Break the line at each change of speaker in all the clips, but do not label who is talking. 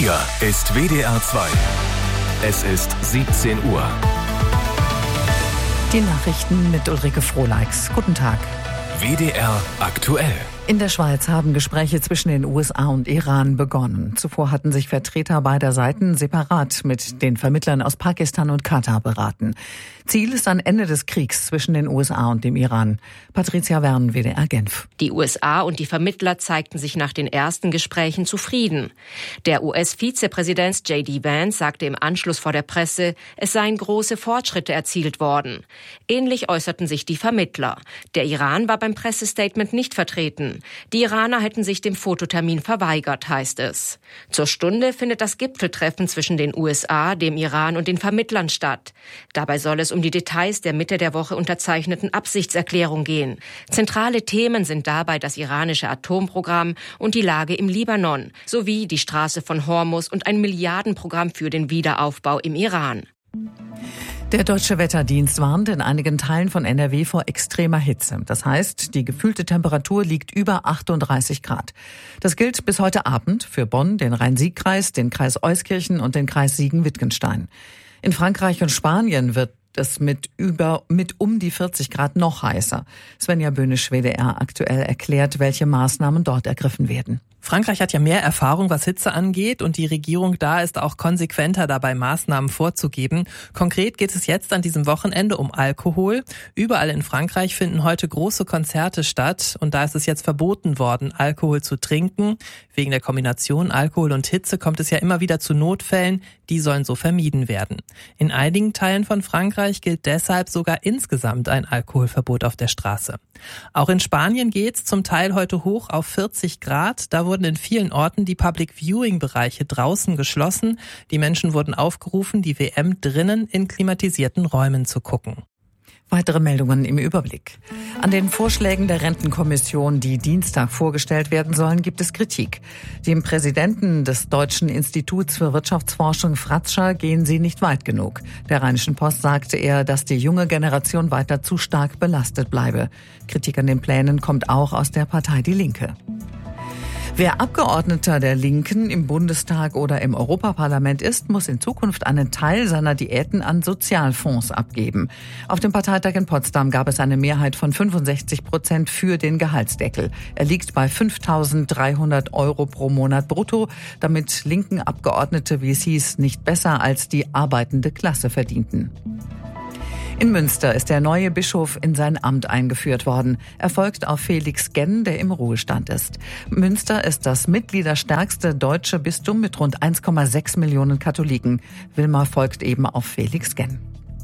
Hier ist WDR 2. Es ist 17 Uhr.
Die Nachrichten mit Ulrike Frohleix. Guten Tag.
WDR aktuell.
In der Schweiz haben Gespräche zwischen den USA und Iran begonnen. Zuvor hatten sich Vertreter beider Seiten separat mit den Vermittlern aus Pakistan und Katar beraten. Ziel ist ein Ende des Kriegs zwischen den USA und dem Iran. Patricia Wern, WDR Genf.
Die USA und die Vermittler zeigten sich nach den ersten Gesprächen zufrieden. Der US-Vizepräsident J.D. Vance sagte im Anschluss vor der Presse, es seien große Fortschritte erzielt worden. Ähnlich äußerten sich die Vermittler. Der Iran war beim Pressestatement nicht vertreten. Die Iraner hätten sich dem Fototermin verweigert, heißt es. Zur Stunde findet das Gipfeltreffen zwischen den USA, dem Iran und den Vermittlern statt. Dabei soll es um die Details der Mitte der Woche unterzeichneten Absichtserklärung gehen. Zentrale Themen sind dabei das iranische Atomprogramm und die Lage im Libanon, sowie die Straße von Hormuz und ein Milliardenprogramm für den Wiederaufbau im Iran.
Der Deutsche Wetterdienst warnt in einigen Teilen von NRW vor extremer Hitze. Das heißt, die gefühlte Temperatur liegt über 38 Grad. Das gilt bis heute Abend für Bonn, den Rhein-Sieg-Kreis, den Kreis Euskirchen und den Kreis Siegen-Wittgenstein. In Frankreich und Spanien wird es mit um die 40 Grad noch heißer. Svenja Böhnisch, WDR aktuell, erklärt, welche Maßnahmen dort ergriffen werden.
Frankreich hat ja mehr Erfahrung, was Hitze angeht, und die Regierung da ist auch konsequenter dabei, Maßnahmen vorzugeben. Konkret geht es jetzt an diesem Wochenende um Alkohol. Überall in Frankreich finden heute große Konzerte statt, und da ist es jetzt verboten worden, Alkohol zu trinken. Wegen der Kombination Alkohol und Hitze kommt es ja immer wieder zu Notfällen, die sollen so vermieden werden. In einigen Teilen von Frankreich gilt deshalb sogar insgesamt ein Alkoholverbot auf der Straße. Auch in Spanien geht's zum Teil heute hoch auf 40 Grad. Da wurden in vielen Orten die Public-Viewing-Bereiche draußen geschlossen. Die Menschen wurden aufgerufen, die WM drinnen in klimatisierten Räumen zu gucken.
Weitere Meldungen im Überblick. An den Vorschlägen der Rentenkommission, die Dienstag vorgestellt werden sollen, gibt es Kritik. Dem Präsidenten des Deutschen Instituts für Wirtschaftsforschung Fratscher gehen sie nicht weit genug. Der Rheinischen Post sagte er, dass die junge Generation weiter zu stark belastet bleibe. Kritik an den Plänen kommt auch aus der Partei Die Linke. Wer Abgeordneter der Linken im Bundestag oder im Europaparlament ist, muss in Zukunft einen Teil seiner Diäten an Sozialfonds abgeben. Auf dem Parteitag in Potsdam gab es eine Mehrheit von 65% für den Gehaltsdeckel. Er liegt bei 5.300 € pro Monat brutto, damit linken Abgeordnete, wie es hieß, nicht besser als die arbeitende Klasse verdienten. In Münster ist der neue Bischof in sein Amt eingeführt worden. Er folgt auf Felix Genn, der im Ruhestand ist. Münster ist das mitgliederstärkste deutsche Bistum mit rund 1,6 Millionen Katholiken. Wilma folgt eben auf Felix Genn.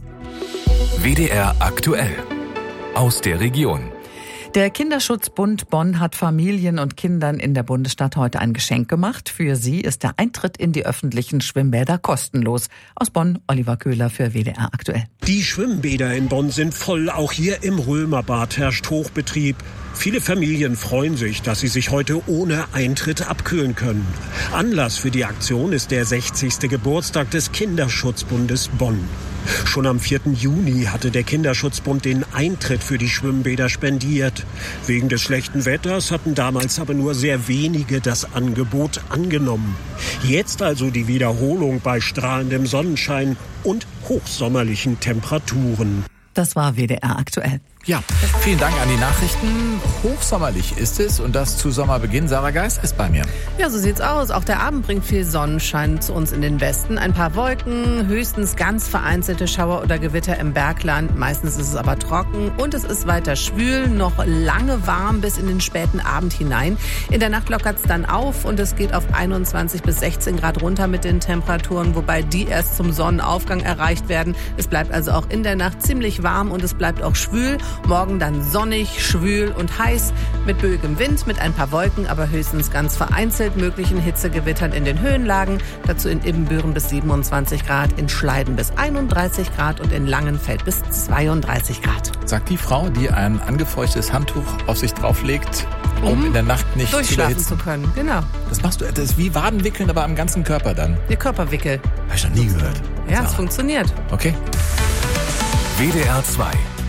WDR aktuell. Aus der Region.
Der Kinderschutzbund Bonn hat Familien und Kindern in der Bundesstadt heute ein Geschenk gemacht. Für sie ist der Eintritt in die öffentlichen Schwimmbäder kostenlos. Aus Bonn, Oliver Köhler für WDR aktuell.
Die Schwimmbäder in Bonn sind voll. Auch hier im Römerbad herrscht Hochbetrieb. Viele Familien freuen sich, dass sie sich heute ohne Eintritt abkühlen können. Anlass für die Aktion ist der 60. Geburtstag des Kinderschutzbundes Bonn. Schon am 4. Juni hatte der Kinderschutzbund den Eintritt für die Schwimmbäder spendiert. Wegen des schlechten Wetters hatten damals aber nur sehr wenige das Angebot angenommen. Jetzt also die Wiederholung bei strahlendem Sonnenschein und hochsommerlichen Temperaturen.
Das war WDR aktuell.
Ja, vielen Dank an die Nachrichten. Hochsommerlich ist es und das zu Sommerbeginn. Sarah Geis ist bei mir.
Ja, so sieht's aus. Auch der Abend bringt viel Sonnenschein zu uns in den Westen. Ein paar Wolken, höchstens ganz vereinzelte Schauer oder Gewitter im Bergland. Meistens ist es aber trocken und es ist weiter schwül, noch lange warm bis in den späten Abend hinein. In der Nacht lockert's dann auf und es geht auf 21 bis 16 Grad runter mit den Temperaturen, wobei die erst zum Sonnenaufgang erreicht werden. Es bleibt also auch in der Nacht ziemlich warm und es bleibt auch schwül. Morgen dann sonnig, schwül und heiß mit böigem Wind, mit ein paar Wolken, aber höchstens ganz vereinzelt möglichen Hitzegewittern in den Höhenlagen. Dazu in Ibbenbüren bis 27 Grad, in Schleiden bis 31 Grad und in Langenfeld bis 32 Grad.
Sagt die Frau, die ein angefeuchtetes Handtuch auf sich drauflegt, um in der Nacht nicht
durchschlafen zu können. Genau.
Das machst du, das ist wie Wadenwickeln, aber am ganzen Körper dann.
Der Körperwickel.
Habe ich noch nie gehört.
Ja, es funktioniert.
Okay.
WDR 2.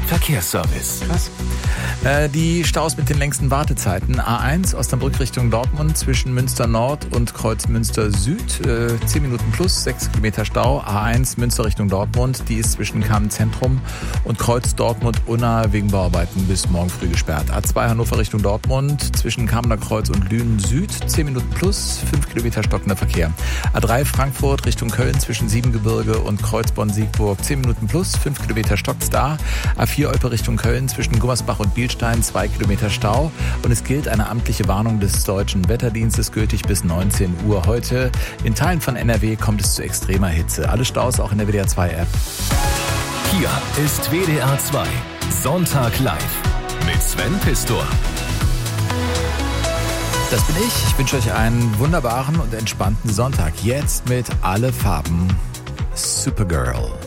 Verkehrsservice.
Krass. Die Staus mit den längsten Wartezeiten. A1 Osnabrück Richtung Dortmund zwischen Münster Nord und Kreuz Münster Süd. 10 Minuten plus, 6 Kilometer Stau. A1 Münster Richtung Dortmund. Die ist zwischen Kamen Zentrum und Kreuz Dortmund-Unna wegen Bauarbeiten bis morgen früh gesperrt. A2 Hannover Richtung Dortmund zwischen Kamener Kreuz und Lünen Süd. 10 Minuten plus, 5 Kilometer stockender Verkehr. A3 Frankfurt Richtung Köln zwischen Siebengebirge und Kreuzborn-Siegburg. 10 Minuten plus, 5 Kilometer stockt's da. A4 Olpe Richtung Köln zwischen Gummersbach und Bielstein 2 Kilometer Stau. Und es gilt eine amtliche Warnung des Deutschen Wetterdienstes, gültig bis 19 Uhr heute. In Teilen von NRW kommt es zu extremer Hitze. Alle Staus auch in der WDR 2 App.
Hier ist WDR 2 Sonntag live mit Sven Pistor.
Das bin ich. Ich wünsche euch einen wunderbaren und entspannten Sonntag. Jetzt mit Alle Farben Supergirl.